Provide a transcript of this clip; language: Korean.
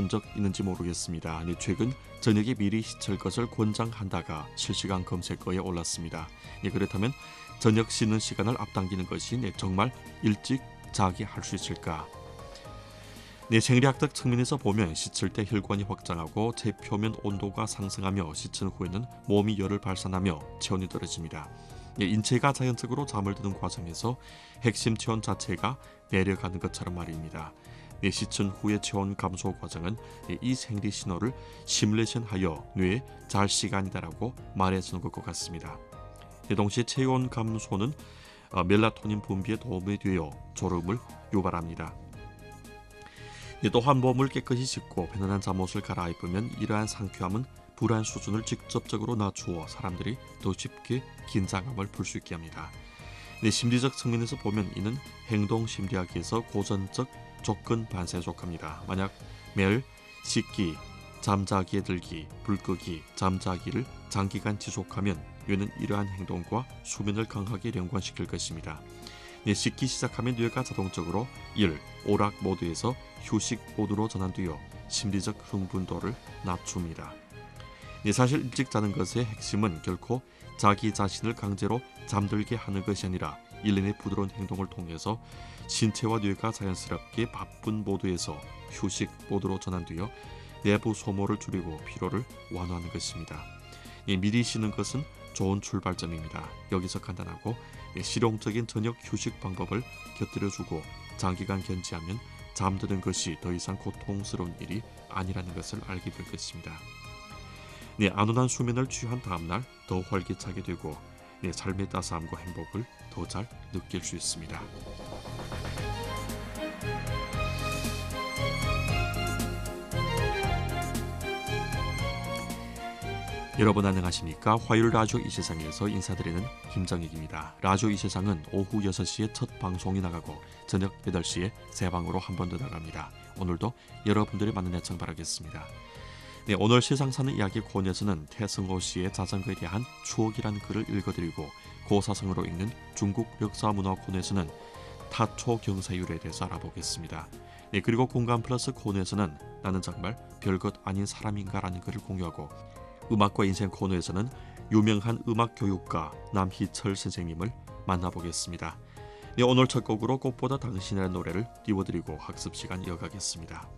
들어본 적 있는지 모르겠습니다. 최근 저녁에 미리 씻을 것을 권장한다가 실시간 검색어에 올랐습니다. 그렇다면 저녁 씻는 시간을 앞당기는 것이 정말 일찍 자게 할 수 있을까? 생리학적 측면에서 보면 씻을 때 혈관이 확장하고 체표면 온도가 상승하며 씻은 후에는 몸이 열을 발산하며 체온이 떨어집니다. 인체가 자연적으로 잠을 드는 과정에서 핵심 체온 자체가 내려가는 것처럼 말입니다. 씻은 후의 체온 감소 과정은 이 생리 신호를 시뮬레이션하여 뇌에 잘 시간이다라고 말해주는 것과 같습니다. 동시에 체온 감소는 멜라토닌 분비에 도움이 되어 졸음을 유발합니다. 또한 몸을 깨끗이 씻고 편안한 잠옷을 갈아입으면 이러한 상쾌함은 불안 수준을 직접적으로 낮추어 사람들이 더 쉽게 긴장감을 풀 수 있게 합니다. 심리적 측면에서 보면 이는 행동심리학에서 고전적 조건 반사에 속합니다. 만약 매일 씻기, 잠자기에 들기, 불 끄기, 잠자기를 장기간 지속하면 뇌는 이러한 행동과 수면을 강하게 연관시킬 것입니다. 씻기 시작하면 뇌가 자동적으로 오락 모드에서 휴식 모드로 전환되어 심리적 흥분도를 낮춥니다. 사실 일찍 자는 것의 핵심은 결코 자기 자신을 강제로 잠들게 하는 것이 아니라 일련의 부드러운 행동을 통해서 신체와 뇌가 자연스럽게 바쁜 모드에서 휴식 모드로 전환되어 내부 소모를 줄이고 피로를 완화하는 것입니다. 미리 쉬는 것은 좋은 출발점입니다. 여기서 간단하고 실용적인 저녁 휴식 방법을 곁들여주고 장기간 견지하면 잠드는 것이 더 이상 고통스러운 일이 아니라는 것을 알게 될 것입니다. 안온한 수면을 취한 다음날 더 활기차게 되고 삶의 따스함과 행복을 더 잘 느낄 수 있습니다. 여러분 안녕하십니까? 화요일 라디오 이 세상에서 인사드리는 김정익입니다. 라디오 이 세상은 오후 6시에 첫 방송이 나가고 저녁 8시에 새 방으로 한 번 더 나갑니다. 오늘도 여러분들의 많은 애청 바라겠습니다. 오늘 세상 사는 이야기 코너에서는 태승호 씨의 자전거에 대한 추억이라는 글을 읽어드리고 고사성어로 읽는 중국 역사문화 코너에서는 타초 경사율에 대해서 알아보겠습니다. 그리고 공감 플러스 코너에서는 나는 정말 별것 아닌 사람인가라는 글을 공유하고 음악과 인생 코너에서는 유명한 음악 교육가 남희철 선생님을 만나보겠습니다. 오늘 첫 곡으로 꽃보다 당신이라는 노래를 띄워드리고 학습 시간 이어가겠습니다.